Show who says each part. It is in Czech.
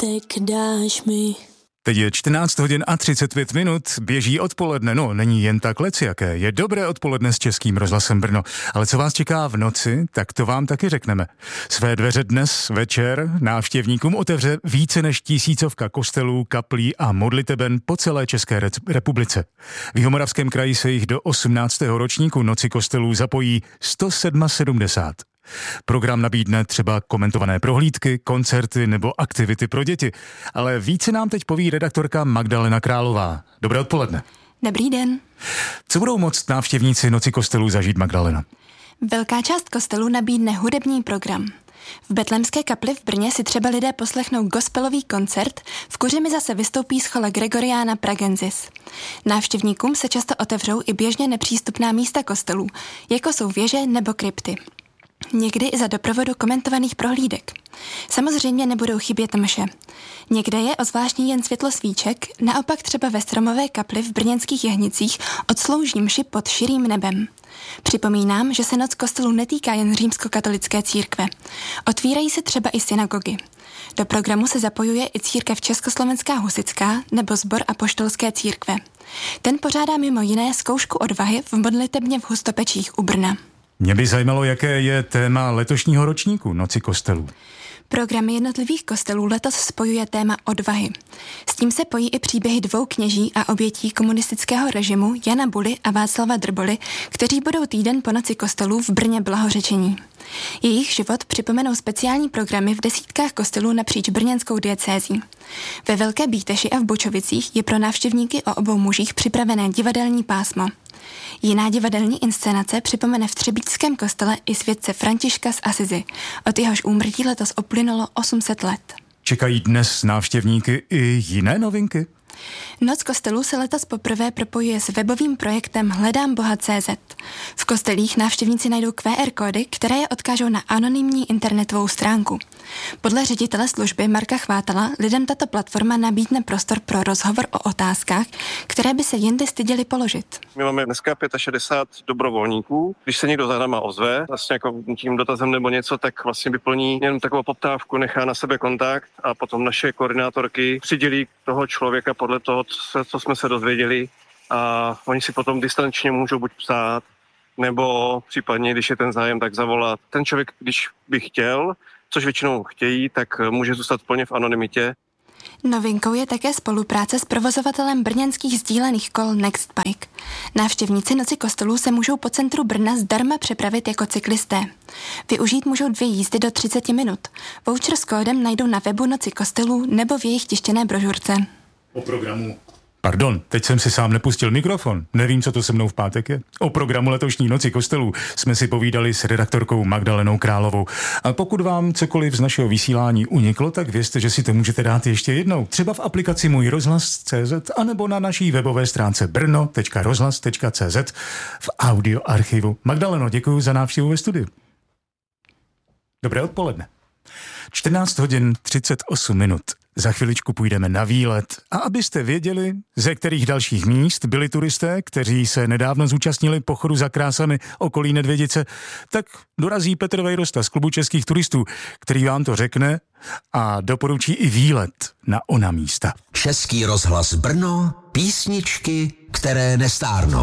Speaker 1: lístek dáš mi.
Speaker 2: Teď je 14 hodin a 35 minut, běží odpoledne, no není jen tak lecijaké, je dobré odpoledne s Českým rozhlasem Brno, ale co vás čeká v noci, tak to vám taky řekneme. Své dveře dnes večer návštěvníkům otevře více než 1000 kostelů, kaplí a modliteben po celé České republice. V Jihomoravském kraji se jich do 18. ročníku Noci kostelů zapojí 177. Program nabídne třeba komentované prohlídky, koncerty nebo aktivity pro děti. Ale více nám teď poví redaktorka Magdalena Králová. Dobré odpoledne.
Speaker 3: Dobrý den.
Speaker 2: Co budou moct návštěvníci Noci kostelů zažít, Magdalena?
Speaker 3: Velká část kostelů nabídne hudební program. V Betlémské kapli v Brně si třeba lidé poslechnou gospelový koncert, v Kuřimi zase vystoupí schola Gregoriana Pragensis. Návštěvníkům se často otevřou i běžně nepřístupná místa kostelů, jako jsou věže nebo krypty. Někdy i za doprovodu komentovaných prohlídek. Samozřejmě nebudou chybět mše. Někde je ozvláštní jen světlo svíček, naopak třeba ve Stromové kapli v brněnských Jehnicích odslouží mši pod širým nebem. Připomínám, že se Noc kostelů netýká jen římskokatolické církve. Otvírají se třeba i synagogy. Do programu se zapojuje i církev Československá husitská nebo Sbor apoštolské církve. Ten pořádá mimo jiné zkoušku odvahy v modlitebně v Hustopečích u Brna.
Speaker 2: Mě by zajímalo, jaké je téma letošního ročníku Noci kostelů.
Speaker 3: Programy jednotlivých kostelů letos spojuje téma odvahy. S tím se pojí i příběhy 2 kněží a obětí komunistického režimu Jana Buly a Václava Drboly, kteří budou týden po Noci kostelů v Brně blahořečení. Jejich život připomenou speciální programy v desítkách kostelů napříč brněnskou diecézí. Ve Velké Bíteši a v Bočovicích je pro návštěvníky o obou mužích připravené divadelní pásmo. Jiná divadelní inscenace připomene v Třebíčském kostele i světce Františka z Asizi. Od jehož úmrtí letos uplynulo 800 let.
Speaker 2: Čekají dnes návštěvníky i jiné novinky?
Speaker 3: Noc kostelů se letos poprvé propojuje s webovým projektem Hledám.cz. V kostelích návštěvníci najdou QR kódy, které je odkážou na anonymní internetovou stránku. Podle ředitele služby Marka Chvátala lidem tato platforma nabídne prostor pro rozhovor o otázkách, které by se jindy styděli položit.
Speaker 4: My máme dneska 65 dobrovolníků. Když se někdo za náma ozve, vlastně jako tím dotazem nebo něco, tak vlastně vyplní jenom takovou poptávku, nechá na sebe kontakt a potom naše koordinátorky přidělí toho člověka podle toho, co jsme se dozvěděli, a oni si potom distančně můžou buď psát, nebo případně, když je ten zájem, tak zavolat. Ten člověk, když by chtěl, což většinou chtějí, tak může zůstat plně v anonymitě.
Speaker 3: Novinkou je také spolupráce s provozovatelem brněnských sdílených kol Nextbike. Návštěvníci Noci kostelů se můžou po centru Brna zdarma přepravit jako cyklisté. Využít můžou 2 jízdy do 30 minut. Voucher s kódem najdou na webu Noci kostelů nebo v jejich tištěné brožurce.
Speaker 2: O programu. Pardon, teď jsem si sám nepustil mikrofon. Nevím, co to se mnou v pátek je. O programu letošní Noci kostelů jsme si povídali s redaktorkou Magdalenou Královou. A pokud vám cokoliv z našeho vysílání uniklo, tak vězte, že si to můžete dát ještě jednou. Třeba v aplikaci Můj rozhlas.cz anebo na naší webové stránce brno.rozhlas.cz v audioarchivu. Magdaleno, děkuji za návštěvu ve studiu. Dobré odpoledne. 14 hodin 38 minut. Za chviličku půjdeme na výlet. A abyste věděli, ze kterých dalších míst byli turisté, kteří se nedávno zúčastnili pochodu za krásami okolí Nedvědice, tak dorazí Petr Vejrosta z Klubu českých turistů, který vám to řekne a doporučí i výlet na ona místa.
Speaker 5: Český rozhlas Brno, písničky, které nestárnou.